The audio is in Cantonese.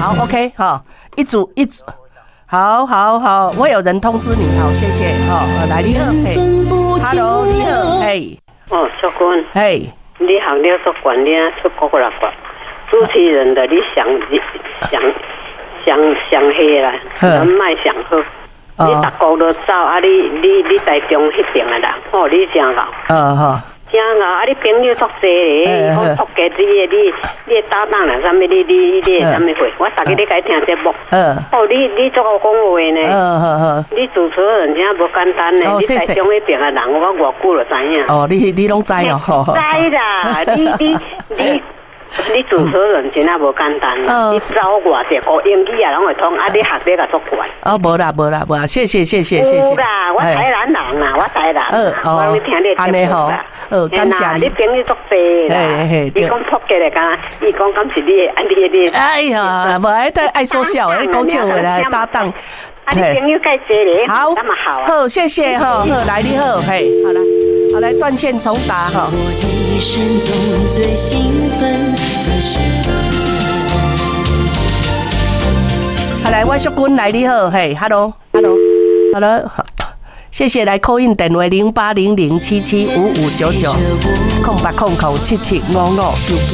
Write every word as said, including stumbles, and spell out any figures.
好 ，OK， 哈，一组一组，好好好，会有人通知你，好，谢谢，哈，来你好，嘿 ，Hello， 你好，嘿， 哦，淑君， 嘿， 你学了做管理出国了吧？主持人的你想想想想黑啦，人脉想好。你逐个都走啊！你你你台中迄边的啦，哦，你真好。 呃哈， 真好啊！你朋友足济咧，我托家己的你你搭档啦，啥物你你你啥物会？我逐个你该听节目。嗯。哦，你你足好讲话呢。嗯好好。你主持人真无简单呢。你台中迄边的人，我偌久就知影。哦，你你拢知哦。知啦，你你你。你主持人真啊无简单，你走外地学英语啊，拢会通，啊，你学得个足怪。哦，无啦，无啦，无啦，谢谢，谢谢，谢谢。有啦，我台南人啦，我台南。嗯哦，我听你节目啦。哦，感谢你。你朋友足济啦。嘿嘿，你讲扑街来干？伊讲敢是你，啊你你。哎呀，无爱得爱说笑，爱讲笑话来搭档。啊，你朋友介济咧，好，那么好啊。好，谢谢哈，好，来你好，嘿，好来，好来断线重打哈。一生中最兴奋的时分。好来，我淑君来你好，嘿 ，hello，hello，hello， 谢谢来 call in 电话零八零零七七五五九九，空八空口七七五五九九。